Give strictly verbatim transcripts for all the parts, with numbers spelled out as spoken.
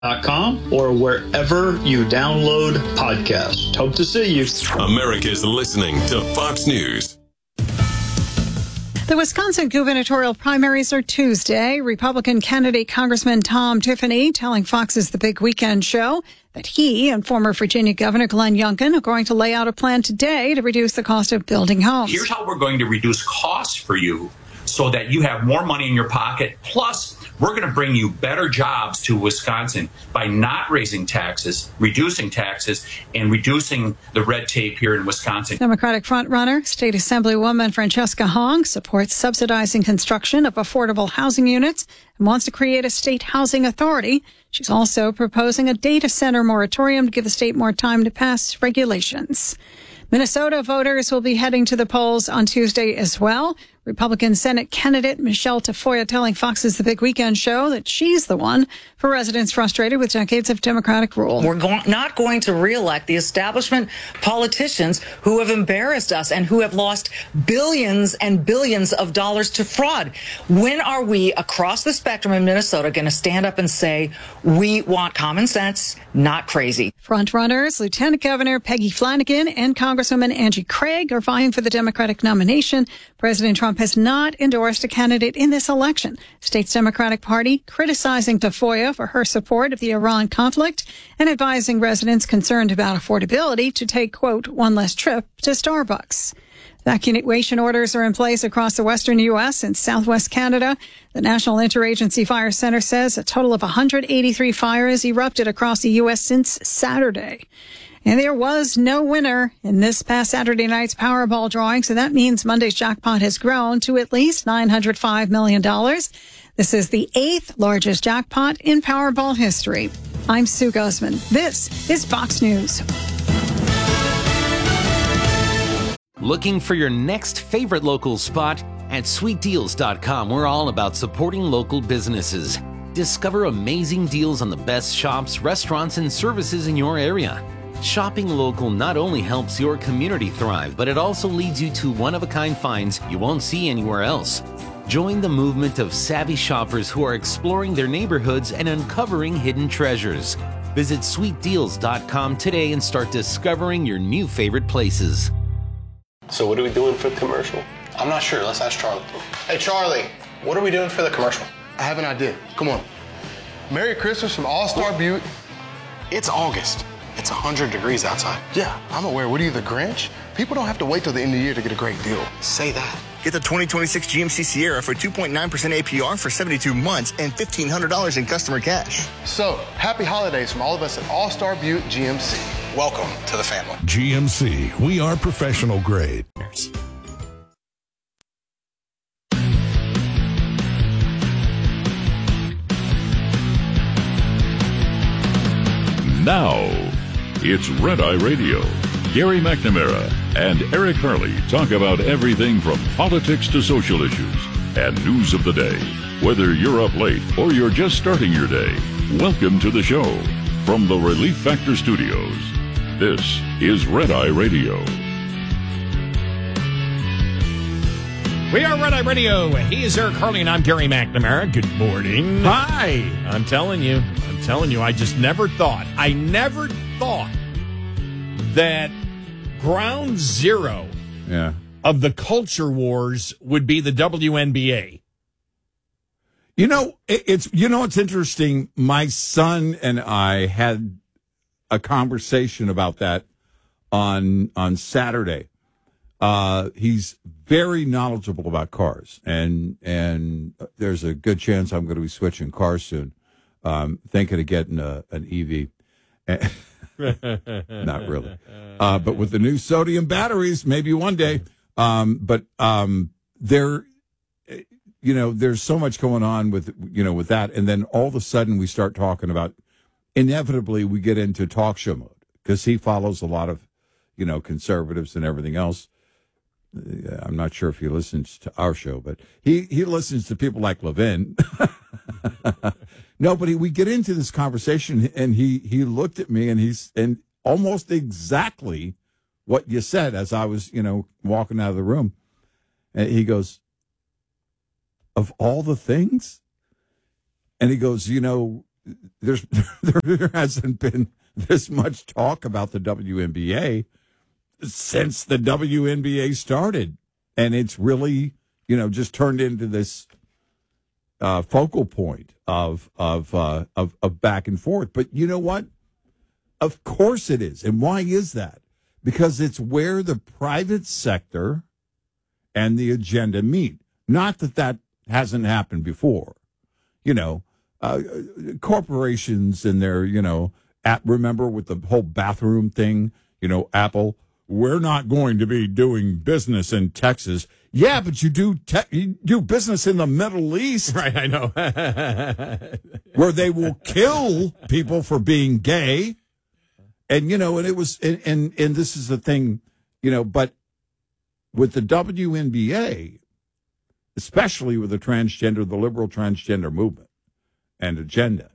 dot com or wherever you download podcasts. Hope to see you. America's listening to Fox News. The Wisconsin gubernatorial primaries are Tuesday. Republican candidate Congressman Tom Tiffany telling Fox's The Big Weekend Show that he and former Virginia Governor Glenn Youngkin are going to lay out a plan today to reduce the cost of building homes. Here's how we're going to reduce costs for you so that you have more money in your pocket. Plus, we're going to bring you better jobs to Wisconsin by not raising taxes, reducing taxes, and reducing the red tape here in Wisconsin. Democratic frontrunner, State Assemblywoman Francesca Hong supports subsidizing construction of affordable housing units and wants to create a state housing authority. She's also proposing a data center moratorium to give the state more time to pass regulations. Minnesota voters will be heading to the polls on Tuesday as well. Republican Senate candidate Michelle Tafoya telling Fox's The Big Weekend Show that she's the one for residents frustrated with decades of Democratic rule. We're go- not going to reelect the establishment politicians who have embarrassed us and who have lost billions and billions of dollars to fraud. When are we across the spectrum in Minnesota going to stand up and say we want common sense, not crazy? Frontrunners Lieutenant Governor Peggy Flanagan and Congresswoman Angie Craig are vying for the Democratic nomination. President Trump has not endorsed a candidate in this election. State's Democratic Party criticizing Tafoya for her support of the Iran conflict and advising residents concerned about affordability to take, quote, one less trip to Starbucks. Evacuation orders are in place across the western U S and southwest Canada. The National Interagency Fire Center says a total of one hundred eighty-three fires erupted across the U S since Saturday. And there was no winner in this past Saturday night's Powerball drawing, so that means Monday's jackpot has grown to at least nine hundred five million dollars. This is the eighth largest jackpot in Powerball history. I'm Sue Guzman. This is Fox News. Looking for your next favorite local spot? At sweet deals dot com, we're all about supporting local businesses. Discover amazing deals on the best shops, restaurants, and services in your area. Shopping local not only helps your community thrive, but it also leads you to one-of-a-kind finds you won't see anywhere else. Join the movement of savvy shoppers who are exploring their neighborhoods and uncovering hidden treasures. Visit sweet deals dot com today and start discovering your new favorite places. So what are we doing for the commercial? I'm not sure. Let's ask Charlie. Hey, Charlie, what are we doing for the commercial? I have an idea. Come on. Merry Christmas from All-Star Butte. It's August. It's one hundred degrees outside. Yeah, I'm aware. What are you, the Grinch? People don't have to wait till the end of the year to get a great deal. Say that. Get the twenty twenty-six G M C Sierra for two point nine percent A P R for seventy-two months and fifteen hundred dollars in customer cash. So, happy holidays from all of us at All-Star Butte G M C. Welcome to the family. G M C, we are professional grade. Now, it's Red Eye Radio. Gary McNamara and Eric Harley talk about everything from politics to social issues and news of the day. Whether you're up late or you're just starting your day, welcome to the show. From the Relief Factor Studios, this is Red Eye Radio. We are Red Eye Radio. He is Eric Harley, and I'm Gary McNamara. Good morning. Hi. I'm telling you, I'm telling you, I just never thought, I never thought that ground zero yeah. of the culture wars would be the W N B A. You know, it, it's you know it's interesting. My son and I had a conversation about that on on Saturday. Uh, he's very knowledgeable about cars, and and there's a good chance I'm going to be switching cars soon. Um, thinking of getting a, an E V. Not really. Uh, but with the new sodium batteries, maybe one day. Um, but um, there, you know, there's so much going on with, you know, with that. And then all of a sudden we start talking about, inevitably we get into talk show mode because he follows a lot of, you know, conservatives and everything else. I'm not sure if he listens to our show, but he, he listens to people like Levin. No, but he, we get into this conversation, and he, he looked at me, and he's and almost exactly what you said as I was, you know, walking out of the room. And he goes, "Of all the things," and he goes, "You know, there's there hasn't been this much talk about the W N B A since the W N B A started, and it's really, you know, just turned into this uh, focal point of of, uh, of of back and forth. But you know what? Of course it is, and why is that? Because it's where the private sector and the agenda meet. Not that that hasn't happened before. You know, uh, corporations and their, you know, at, remember with the whole bathroom thing, you know, Apple, we're not going to be doing business in Texas. Yeah, but you do te- you do business in the Middle East. Right, I know. Where they will kill people for being gay. And, you know, and it was, and, and, and this is the thing, you know, but with the W N B A, especially with the transgender, the liberal transgender movement and agenda,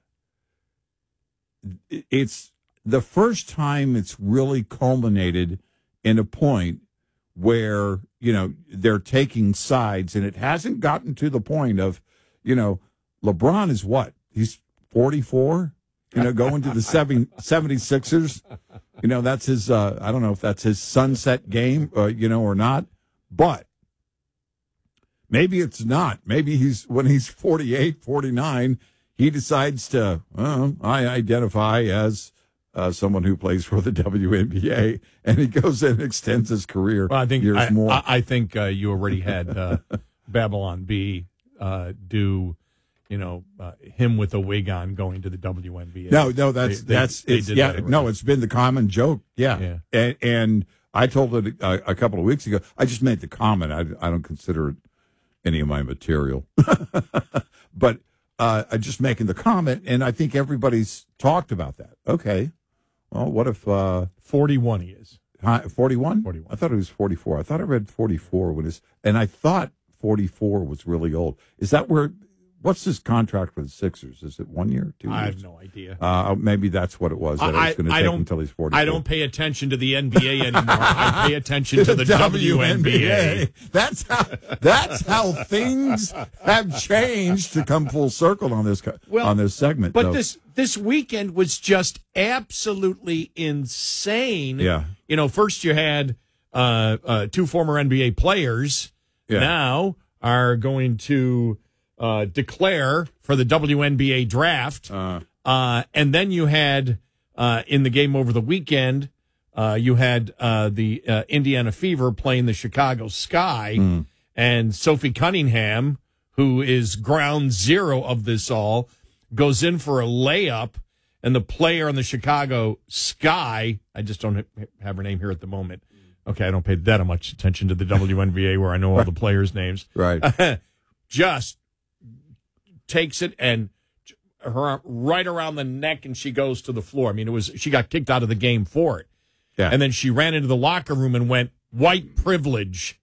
it's the first time it's really culminated in a point where, you know, they're taking sides, and it hasn't gotten to the point of, you know, LeBron is what? He's forty-four? You know, going to the seventy-sixers, you know, that's his, uh, I don't know if that's his sunset game, uh, you know, or not. But maybe it's not. Maybe he's, when he's forty-eight, forty-nine, he decides to, uh, I identify as uh, someone who plays for the W N B A, and he goes in and extends his career well, I think, years I, more. I, I think uh, you already had uh, Babylon B uh, do... You know, uh, him with a wig on going to the W N B A. No, no, that's they, that's they, it's they yeah. that No, it's been the common joke. Yeah, yeah. And, and I told it a, a couple of weeks ago. I just made the comment. I, I don't consider it any of my material, but uh, I'm just making the comment, and I think everybody's talked about that. Okay, well, what if uh, forty-one he is? forty-one? forty-one. I thought it was forty-four. I thought I read forty-four when it's, and I thought forty-four was really old. Is that where? What's his contract with the Sixers? Is it one year, two years? I have no idea. Uh, maybe that's what it was. That I, it's going to I take don't, until he's forty-four. I don't pay attention to the N B A anymore. I pay attention to the W N B A. That's how. That's how things have changed to come full circle on this well, on this segment. But though. this this weekend was just absolutely insane. Yeah. You know, first you had uh, uh, two former N B A players. Yeah. Now are going to. Uh, declare for the W N B A draft. Uh, uh, and then you had, uh, in the game over the weekend, uh, you had uh, the uh, Indiana Fever playing the Chicago Sky. Mm. And Sophie Cunningham, who is ground zero of this all, goes in for a layup. And the player on the Chicago Sky, I just don't have her name here at the moment. Okay, I don't pay that much attention to the W N B A where I know all the players' names. Right. Just takes it and her right around the neck, and she goes to the floor. I mean, it was she got kicked out of the game for it. Yeah. And then she ran into the locker room and went, white privilege.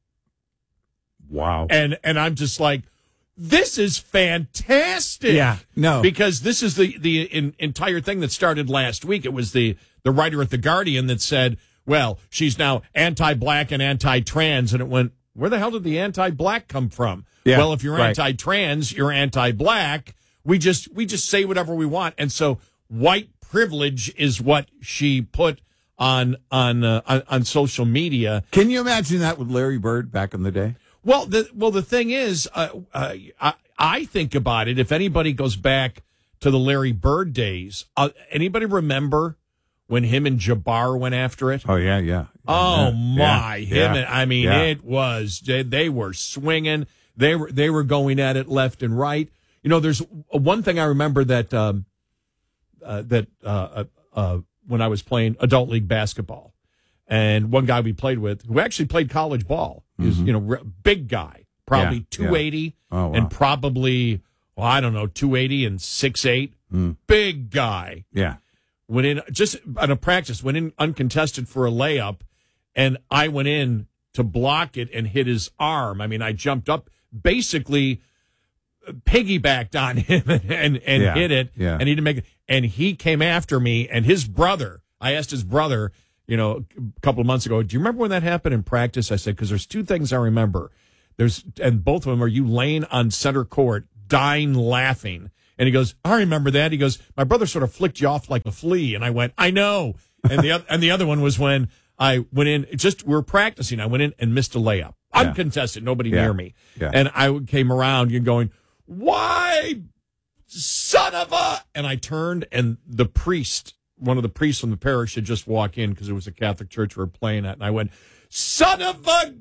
Wow. And and I'm just like, this is fantastic. Yeah. No. Because this is the the in, entire thing that started last week. It was the the writer at The Guardian that said, well, she's now anti-black and anti-trans, and it went, where the hell did the anti-black come from? Yeah, well, if you're right. anti-trans, you're anti-black. We just we just say whatever we want, and so white privilege is what she put on on uh, on, on social media. Can you imagine that with Larry Bird back in the day? Well, the well the thing is, uh, uh, I I think about it. If anybody goes back to the Larry Bird days, uh, anybody remember when him and Jabbar went after it? Oh yeah, yeah. Oh yeah, my, yeah, him! yeah, and, I mean, yeah. it was they, they were swinging. They were they were going at it left and right. You know, there's one thing I remember that um, uh, that uh, uh, when I was playing adult league basketball, and one guy we played with who actually played college ball, is Mm-hmm. you know big guy, probably Yeah, two eighty, yeah. Oh, wow. and probably well, I don't know two eighty and six eight, Mm. big guy. Yeah. Went in just at a practice, went in uncontested for a layup, and I went in to block it and hit his arm. I mean, I jumped up, basically piggybacked on him and and, and Yeah, hit it, yeah. and he didn't make it. And he came after me, and his brother. I asked his brother, you know, a couple of months ago, do you remember when that happened in practice? I said, because there's two things I remember. There's and both of them are you laying on center court, dying laughing. And he goes, I remember that. He goes, my brother sort of flicked you off like a flea. And I went, I know. And the other, and the other one was when I went in, just we were practicing. I went in and missed a layup. Yeah. Uncontested, nobody yeah. near me. Yeah. And I came around, you're going, why, son of a... And I turned, and the priest, one of the priests from the parish had just walked in because it was a Catholic church we were playing at. And I went, son of a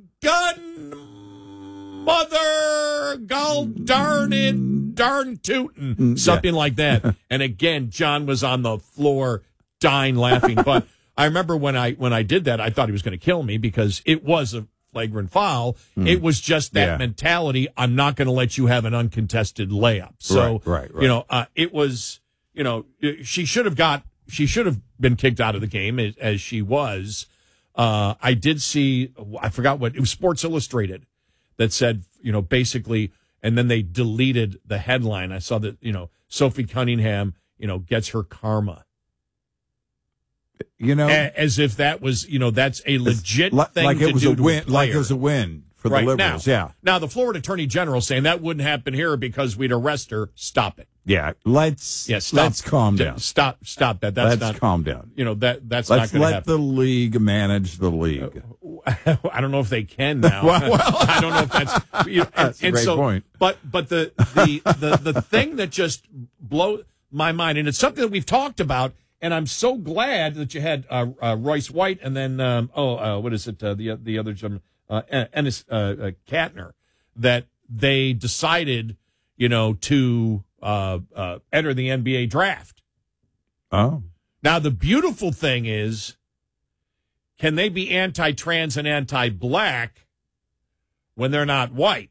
gun, mother, gall darn it, darn tootin', something yeah. like that. And again, John was on the floor dying laughing. But I remember when I when I did that, I thought he was going to kill me because it was a flagrant foul. Mm. It was just that yeah. mentality. I'm not going to let you have an uncontested layup. So, right, right, right. you know, uh, it was, you know, she should have got, she should have been kicked out of the game as, as she was. Uh, I did see, I forgot what, it was Sports Illustrated that said, you know, basically, and then they deleted the headline. I saw that, you know, Sophie Cunningham, you know, gets her karma. You know, as if that was, you know, that's a legit like, thing like to it was do a to win, a like it was a win for right, the Liberals. Now, yeah. Now the Florida Attorney General saying that wouldn't happen here because we'd arrest her. Stop it. Yeah. Let's yeah, stop, let's calm down. Stop. Stop that. That's let's not. calm down. You know that that's let's not going to happen. Let the league manage the league. Uh, I don't know if they can now. well, well, I don't know if that's. You know, that's and, a great so, point. But but the the the the thing that just blows my mind, and it's something that we've talked about. And I'm so glad that you had uh, uh, Royce White and then, um, oh, uh, what is it, uh, the the other gentleman, uh, Ennis uh, uh, Katner, that they decided, you know, to uh, uh, enter the N B A draft. Oh. Now, the beautiful thing is, can they be anti-trans and anti-black when they're not white?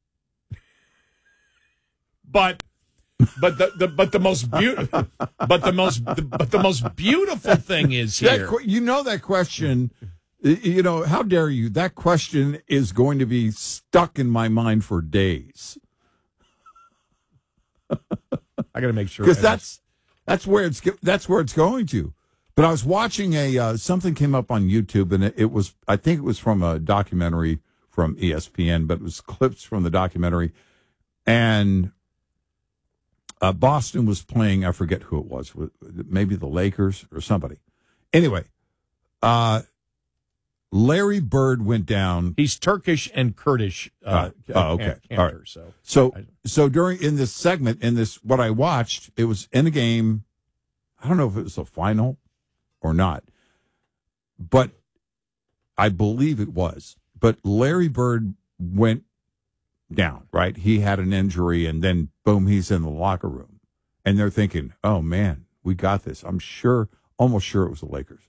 But... But the, the but the most beautiful but the most the, but the most beautiful thing is here. That, you know that question. You know, how dare you? That question is going to be stuck in my mind for days. I got to make sure because that's that's where it's that's where it's going to. But I was watching a uh, something came up on YouTube, and it, it was I think it was from a documentary from E S P N, but it was clips from the documentary, and. Uh, Boston was playing, I forget who it was, maybe the Lakers or somebody. Anyway, uh, Larry Bird went down. He's Turkish and Kurdish. Uh, uh, oh, okay. Cantor, All right. So, so, so during in this segment, in this what I watched, it was in a game. I don't know if it was a final or not, but I believe it was. But Larry Bird went down, right? He had an injury, and then boom, he's in the locker room, and they're thinking, "Oh man, we got this." I'm sure, almost sure it was the Lakers.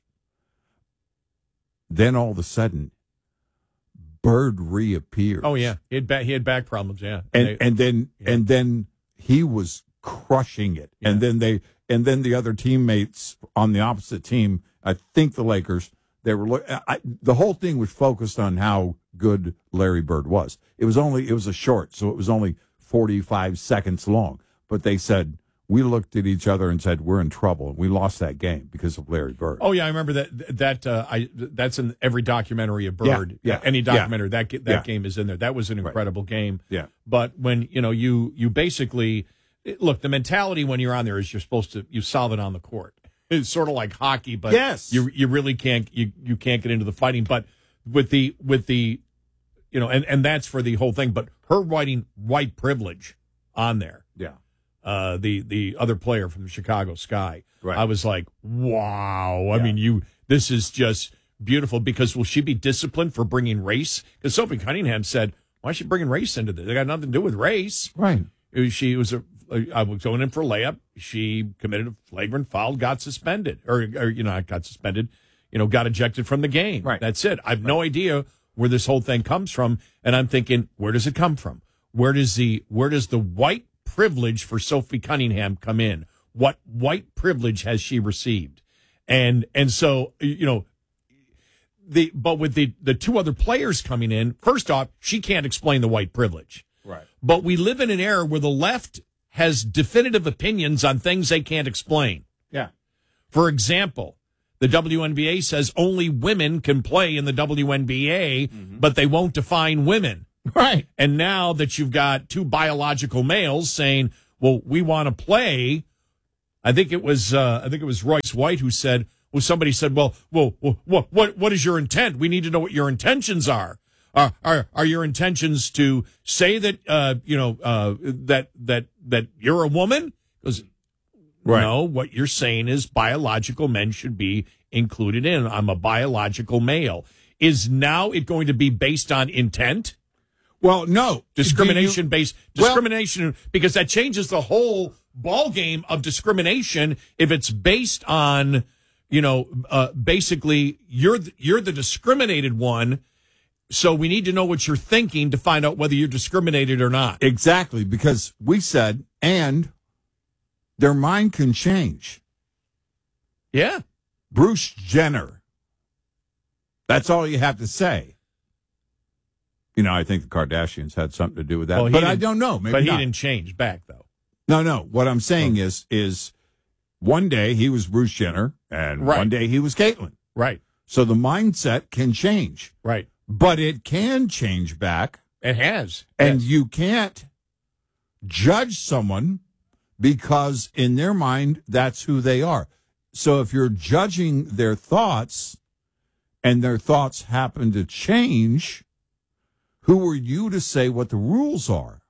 Then all of a sudden, Bird reappears. Oh yeah, he had back, he had back problems. Yeah, and they, and then yeah. and then he was crushing it, yeah. and then they and then the other teammates on the opposite team, I think the Lakers. They were I, the whole thing was focused on how good Larry Bird was. It was only it was a short, so it was only forty-five seconds long. But they said we looked at each other and said we're in trouble, and we lost that game because of Larry Bird. Oh yeah, I remember that. That uh, I that's in every documentary of Bird. Yeah, yeah any documentary yeah, that that yeah. game is in there. That was an incredible right. game. Yeah, but when you know you you basically look, the mentality when you're on there is you're supposed to you solve it on the court. It's sort of like hockey, but yes. you you really can't you, you can't get into the fighting. But with the with the you know, and, and that's for the whole thing. But her writing white privilege on there, yeah. Uh, the the other player from the Chicago Sky, right. I was like, wow. I yeah. mean, you this is just beautiful. Because will she be disciplined for bringing race? Because Sophie Cunningham said, why is she bringing race into this? It got nothing to do with race, right? It was, she was a. I was going in for a layup. She committed a flagrant foul, got suspended, or, or you know, got suspended, you know, got ejected from the game. Right. That's it. I have right. no idea where this whole thing comes from, and I'm thinking, where does it come from? Where does the where does the white privilege for Sophie Cunningham come in? What white privilege has she received? And and so you know, the but with the the two other players coming in, first off, she can't explain the white privilege. Right. But we live in an era where the left has definitive opinions on things they can't explain. Yeah. For example, the W N B A says only women can play in the W N B A, mm-hmm. but they won't define women. Right. And now that you've got two biological males saying, well, we want to play. I think it was uh, I think it was Royce White who said, well, somebody said, well, well, what what what is your intent? We need to know what your intentions are. Are are, are your intentions to say that uh, you know uh, that that that you're a woman? Because Right. no, what you're saying is biological men should be included in. I'm a biological male. Is now it going to be based on intent? Well, no. Discrimination You- based Well- discrimination, because that changes the whole ball game of discrimination if it's based on, you know, uh, basically you're th- you're the discriminated one. So we need to know what you're thinking to find out whether you're discriminated or not. Exactly, because we said, and their mind can change. Yeah. Bruce Jenner. That's all you have to say. You know, I think the Kardashians had something to do with that, Well, he but I didn't- don't know. Maybe but he not. didn't change back, though. No, no. What I'm saying is, is one day he was Bruce Jenner, and Right. one day he was Caitlyn. Right. So the mindset can change. Right. But it can change back. It has. And Yes. you can't judge someone because in their mind, that's who they are. So if you're judging their thoughts and their thoughts happen to change, who are you to say what the rules are?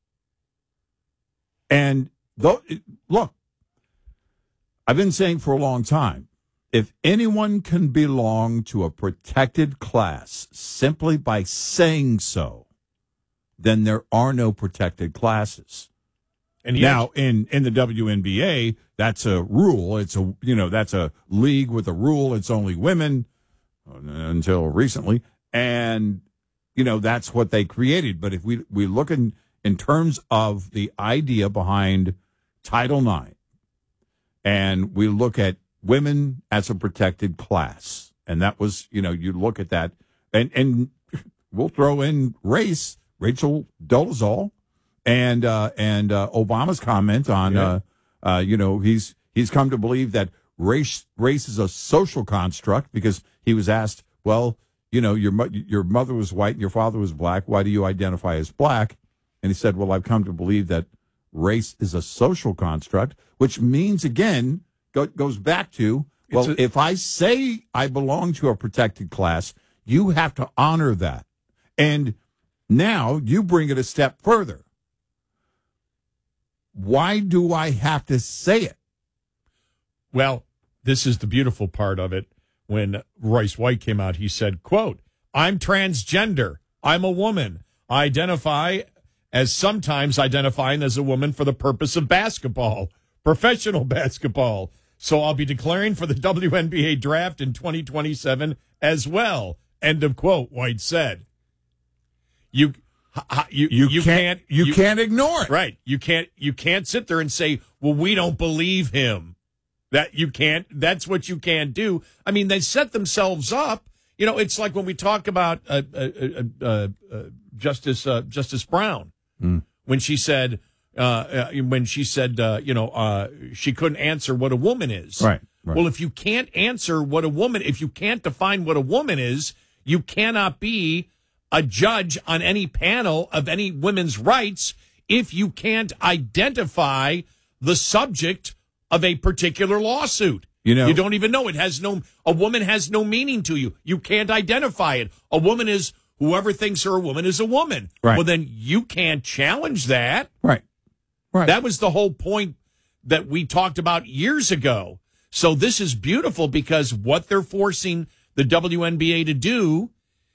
And though, look, I've been saying for a long time, if anyone can belong to a protected class simply by saying so, then there are no protected classes. And now in, in the W N B A, that's a rule. It's a, you know, that's a league with a rule. It's only women until recently. And, you know, that's what they created. But if we, we look in, in terms of the idea behind Title nine, and we look at women as a protected class, and that was, you know, you look at that, and, and we'll throw in race, Rachel Dolezal, and uh, and uh, Obama's comment on, Yeah. uh, uh, you know, he's he's come to believe that race race is a social construct because he was asked, well, you know, your mo- your mother was white and your father was black. Why do you identify as black? And he said, well, I've come to believe that race is a social construct, which means, again, go, goes back to, well, It's a- if I say I belong to a protected class, you have to honor that. And now you bring it a step further. Why do I have to say it? Well, this is the beautiful part of it. When Royce White came out, he said, quote, I'm transgender. I'm a woman. I identify as sometimes identifying as a woman for the purpose of basketball, professional basketball. So I'll be declaring for the W N B A draft in twenty twenty-seven as well. End of quote, White said. You you You, you can't, can't you, can't ignore it. Right. You can't you can't sit there and say, well, we don't believe him. That you can't, that's what you can't do. I mean, they set themselves up. You know, it's like when we talk about uh, uh, uh, uh, uh, Justice uh, Justice Brown, Mm. when she said, uh, uh, when she said, uh, you know, uh, she couldn't answer what a woman is. Right, right. Well, if you can't answer what a woman, if you can't define what a woman is, you cannot be a judge on any panel of any women's rights if you can't identify the subject of a particular lawsuit. You know- you don't even know. It has no, a woman has no meaning to you. You can't identify it. A woman is, whoever thinks her a woman is a woman. Right. Well, then you can't challenge that. Right. Right. That was the whole point that we talked about years ago. So this is beautiful because what they're forcing the W N B A to do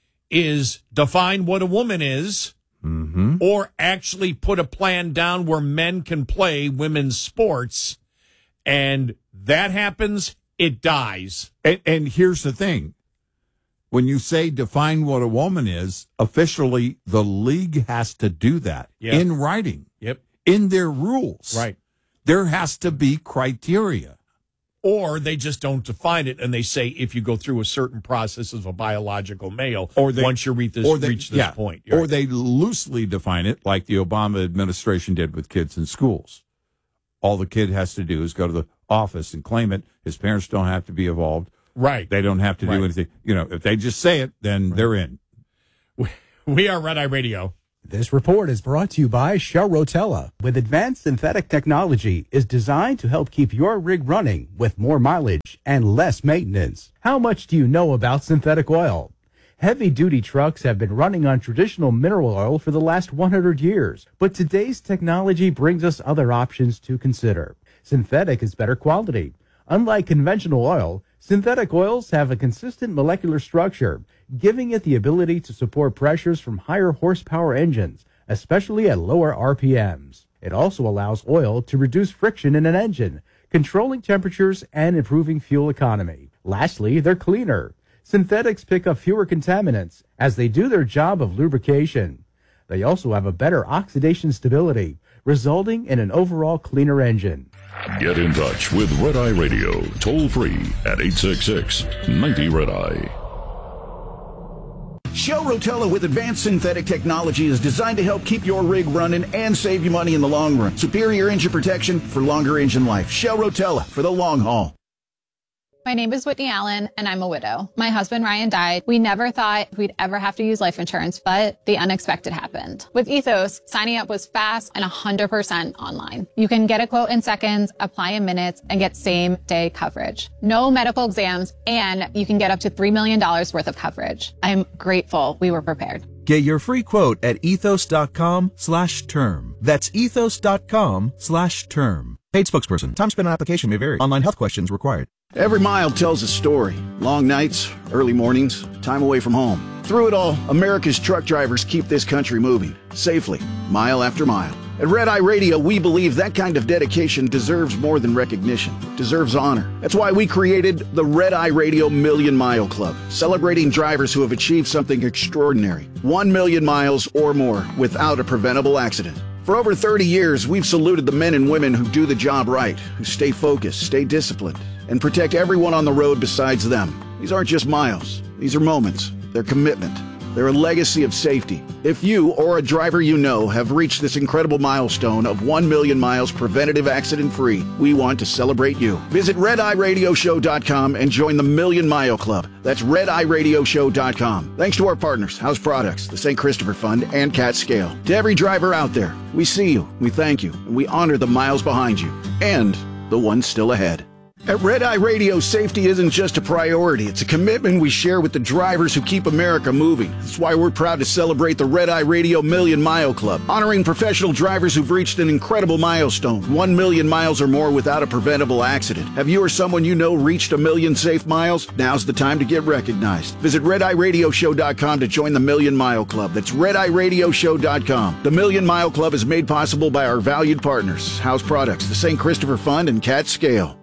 is define what a woman is, Mm-hmm. or actually put a plan down where men can play women's sports. And that happens, it dies. And, and here's the thing. When you say define what a woman is, officially the league has to do that Yep. in writing, Yep. in their rules. Right. There has to be criteria. Or they just don't define it, and they say if you go through a certain process as a biological male, Or they, once you reach this, or they, reach this yeah, point. Or Right. they loosely define it like the Obama administration did with kids in schools. All the kid has to do is go to the office and claim it. His parents don't have to be involved. Right. They don't have to do Right. anything. You know, if they just say it, then they're in. We are Red Eye Radio. This report is brought to you by Shell Rotella. With advanced synthetic technology, is designed to help keep your rig running with more mileage and less maintenance. How much do you know about synthetic oil? Heavy-duty trucks have been running on traditional mineral oil for the last one hundred years, but today's technology brings us other options to consider. Synthetic is better quality. Unlike conventional oil, synthetic oils have a consistent molecular structure, giving it the ability to support pressures from higher horsepower engines, especially at lower R P Ms. It also allows oil to reduce friction in an engine, controlling temperatures and improving fuel economy. Lastly, they're cleaner. Synthetics pick up fewer contaminants as they do their job of lubrication. They also have a better oxidation stability, resulting in an overall cleaner engine. Get in touch with Red Eye Radio, toll free at eight six six, ninety, red eye. Shell Rotella with advanced synthetic technology is designed to help keep your rig running and save you money in the long run. Superior engine protection for longer engine life. Shell Rotella for the long haul. My name is Whitney Allen, and I'm a widow. My husband, Ryan, died. We never thought we'd ever have to use life insurance, but the unexpected happened. With Ethos, signing up was fast and one hundred percent online. You can get a quote in seconds, apply in minutes, and get same-day coverage. No medical exams, and you can get up to three million dollars worth of coverage. I'm grateful we were prepared. Get your free quote at ethos.com slash term. That's ethos.com slash term. Paid spokesperson. Time spent on application may vary. Online health questions required. Every mile tells a story. Long nights, early mornings, time away from home. Through it all, America's truck drivers keep this country moving, safely, mile after mile. At Red Eye Radio, we believe that kind of dedication deserves more than recognition. It deserves honor. That's why we created the Red Eye Radio Million Mile Club, celebrating drivers who have achieved something extraordinary. One million miles or more without a preventable accident. For over thirty years, we've saluted the men and women who do the job right, who stay focused, stay disciplined, and protect everyone on the road besides them. These aren't just miles. These are moments. They're commitment. They're a legacy of safety. If you or a driver you know have reached this incredible milestone of one million miles preventative accident-free, we want to celebrate you. Visit red eye radio show dot com and join the Million Mile Club. That's red eye radio show dot com. Thanks to our partners, House Products, the Saint Christopher Fund, and Cat Scale. To every driver out there, we see you, we thank you, and we honor the miles behind you, and the ones still ahead. At Red Eye Radio, safety isn't just a priority. It's a commitment we share with the drivers who keep America moving. That's why we're proud to celebrate the Red Eye Radio Million Mile Club, honoring professional drivers who've reached an incredible milestone, one million miles or more without a preventable accident. Have you or someone you know reached a million safe miles? Now's the time to get recognized. Visit red eye radio show dot com to join the Million Mile Club. That's red eye radio show dot com. The Million Mile Club is made possible by our valued partners, House Products, the Saint Christopher Fund, and Cat Scale.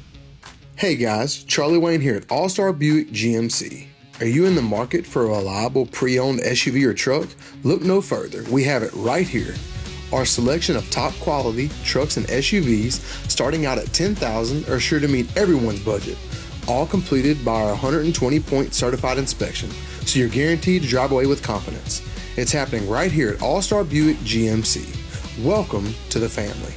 Hey guys, Charlie Wayne here at All-Star Buick G M C. Are you in the market for a reliable pre-owned S U V or truck? Look no further. We have it right here. Our selection of top quality trucks and S U Vs starting out at ten thousand dollars are sure to meet everyone's budget. All completed by our one hundred twenty point certified inspection, so you're guaranteed to drive away with confidence. It's happening right here at All-Star Buick G M C. Welcome to the family.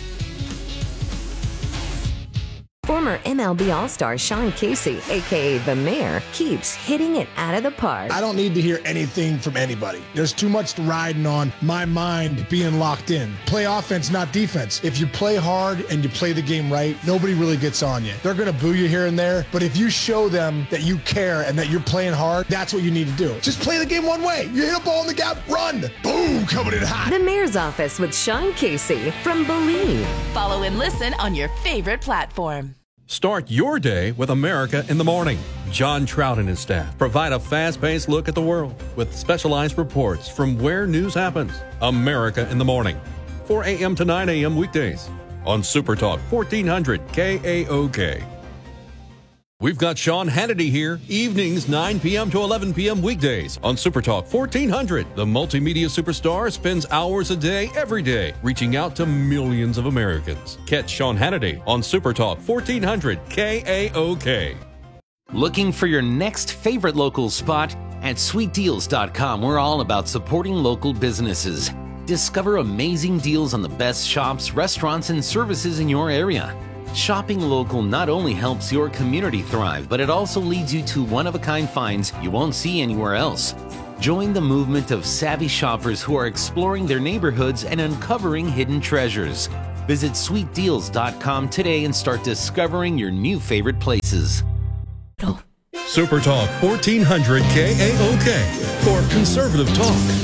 Former M L B All-Star Sean Casey, a k a. The Mayor, keeps hitting it out of the park. I don't need to hear anything from anybody. There's too much riding on my mind being locked in. Play offense, not defense. If you play hard and you play the game right, nobody really gets on you. They're going to boo you here and there, but if you show them that you care and that you're playing hard, that's what you need to do. Just play the game one way. You hit a ball in the gap, run. Boom, coming in hot. The Mayor's Office with Sean Casey from Believe. Follow and listen on your favorite platform. Start your day with America in the Morning. John Trout and his staff provide a fast-paced look at the world with specialized reports from where news happens. America in the Morning, four a.m. to nine a.m. weekdays on Super Talk fourteen hundred K A O K. We've got Sean Hannity here, evenings nine p.m. to eleven p.m. weekdays on Super Talk fourteen hundred. The multimedia superstar spends hours a day, every day, reaching out to millions of Americans. Catch Sean Hannity on Super Talk fourteen hundred K A O K. Looking for your next favorite local spot? At sweet deals dot com, we're all about supporting local businesses. Discover amazing deals on the best shops, restaurants, and services in your area. Shopping local not only helps your community thrive, but it also leads you to one-of-a-kind finds you won't see anywhere else. Join the movement of savvy shoppers who are exploring their neighborhoods and uncovering hidden treasures. Visit sweet deals dot com today and start discovering your new favorite places. Super Talk fourteen hundred K A O K for conservative talk.